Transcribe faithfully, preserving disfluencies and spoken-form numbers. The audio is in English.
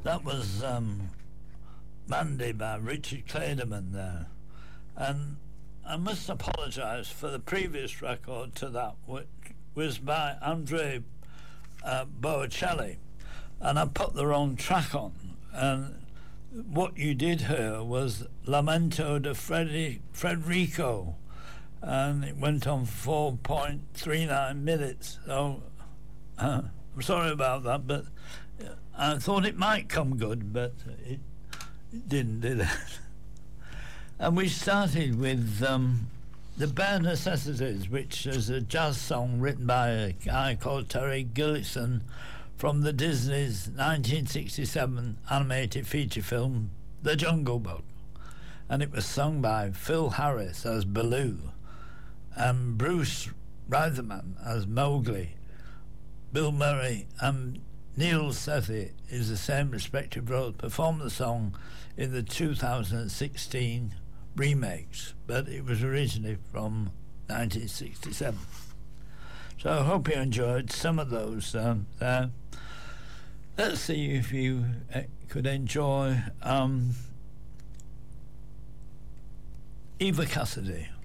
That was um, Mandy by Richard Clayderman there. And I must apologise for the previous record to that, which was by Andre uh, Bocelli. And I put the wrong track on. And what you did hear was Lamento de Freddy, Frederico. And it went on four point three nine minutes. So uh, I'm sorry about that, but I thought it might come good, but it, it didn't, did it? And we started with um, The Bare Necessities, which is a jazz song written by a guy called Terry Gillickson from the Disney's nineteen sixty-seven animated feature film The Jungle Book. And it was sung by Phil Harris as Baloo and Bruce Reitherman as Mowgli. Bill Murray and Neil Sethi is the same respective roles, performed the song in the two thousand sixteen remakes, but it was originally from nineteen sixty-seven. So I hope you enjoyed some of those um, there. Let's see if you uh, could enjoy um, Eva Cassidy.